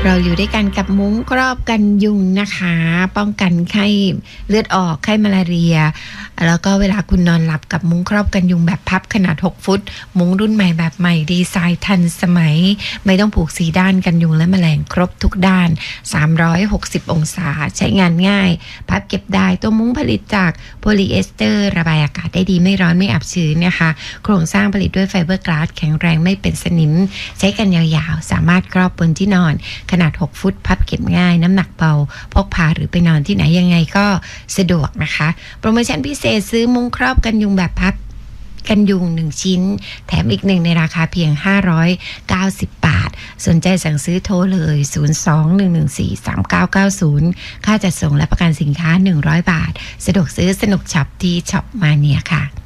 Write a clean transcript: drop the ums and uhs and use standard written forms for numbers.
เราอยู่ด้วยกันกับมุ้งครอบกันยุงนะคะป้องกันไข้เลือดออกไข้มาลาเรียแล้วก็เวลาคุณนอนหลับกับมุ้งครอบกันยุงแบบพับขนาด6ฟุตมุ้งรุ่นใหม่แบบใหม่ดีไซน์ทันสมัยไม่ต้องผูก4ด้านกันยุงและแมลงครบทุกด้าน360องศาใช้งานง่ายพับเก็บได้ตัวมุ้งผลิตจากโพลีเอสเตอร์ระบายอากาศได้ดีไม่ร้อนไม่อับชื้นนะคะโครงสร้างผลิตด้วยไฟเบอร์กลาสแข็งแรงไม่เป็นสนิมใช้กันยาวๆสามารถครอบบนที่นอนขนาด6ฟุตพับเก็บง่ายน้ำหนักเบาพกพาหรือไปนอนที่ไหนยังไงก็สะดวกนะคะโปรโมชั่นพิเศษซื้อมุ้งครอบกันยุงแบบพับกันยุง1ชิ้นแถมอีก1ในราคาเพียง590 บาทสนใจสั่งซื้อโทรเลย02-114-3990ค่าจัดส่งและประกันสินค้า100 บาทสะดวกซื้อสนุกช็อปที่ช็อปมาเนียค่ะ